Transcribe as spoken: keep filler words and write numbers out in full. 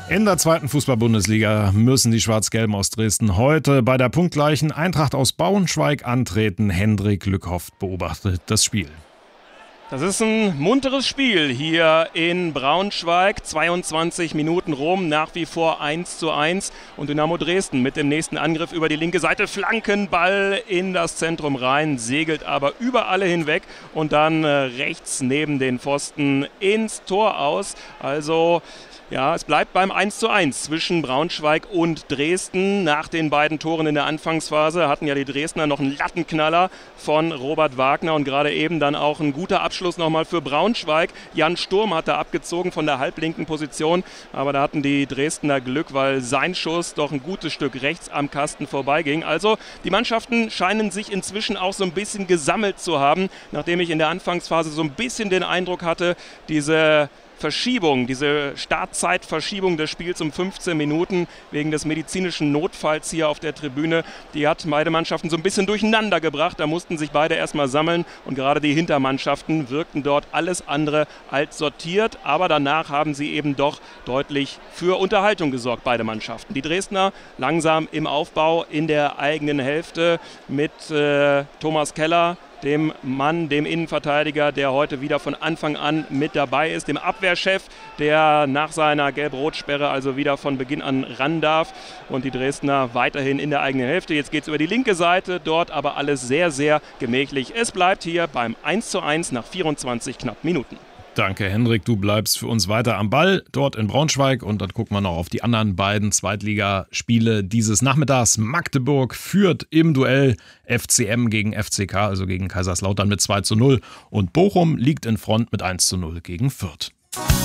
In der zweiten Fußball-Bundesliga müssen die Schwarz-Gelben aus Dresden heute bei der punktgleichen Eintracht aus Braunschweig antreten. Hendrik Lückhoff beobachtet das Spiel. Das ist ein munteres Spiel hier in Braunschweig. zweiundzwanzig Minuten rum, nach wie vor eins zu eins. Und Dynamo Dresden mit dem nächsten Angriff über die linke Seite. Flankenball in das Zentrum rein, segelt aber über alle hinweg und dann rechts neben den Pfosten ins Tor aus. Also ja, es bleibt beim eins zu eins zwischen Braunschweig und Dresden. Nach den beiden Toren in der Anfangsphase hatten ja die Dresdner noch einen Lattenknaller von Robert Wagner und gerade eben dann auch ein guter Abschluss nochmal für Braunschweig. Jan Sturm hat da abgezogen von der halblinken Position, aber da hatten die Dresdner Glück, weil sein Schuss doch ein gutes Stück rechts am Kasten vorbeiging. Also die Mannschaften scheinen sich inzwischen auch so ein bisschen gesammelt zu haben, nachdem ich in der Anfangsphase so ein bisschen den Eindruck hatte, diese Verschiebung, diese Startzeitverschiebung des Spiels um fünfzehn Minuten wegen des medizinischen Notfalls hier auf der Tribüne, die hat beide Mannschaften so ein bisschen durcheinander gebracht. Da mussten sich beide erstmal sammeln und gerade die Hintermannschaften wirkten dort alles andere als sortiert. Aber danach haben sie eben doch deutlich für Unterhaltung gesorgt, beide Mannschaften. Die Dresdner langsam im Aufbau in der eigenen Hälfte mit äh, Thomas Keller, dem Mann, dem Innenverteidiger, der heute wieder von Anfang an mit dabei ist, dem Abwehrchef, der nach seiner Gelb-Rot-Sperre also wieder von Beginn an ran darf und die Dresdner weiterhin in der eigenen Hälfte. Jetzt geht es über die linke Seite, dort aber alles sehr, sehr gemächlich. Es bleibt hier beim eins zu eins nach vierundzwanzig knapp Minuten. Danke, Hendrik. Du bleibst für uns weiter am Ball, dort in Braunschweig. Und dann gucken wir noch auf die anderen beiden Zweitligaspiele dieses Nachmittags. Magdeburg führt im Duell F C M gegen F C K, also gegen Kaiserslautern mit zwei zu null. Und Bochum liegt in Front mit eins zu null gegen Fürth.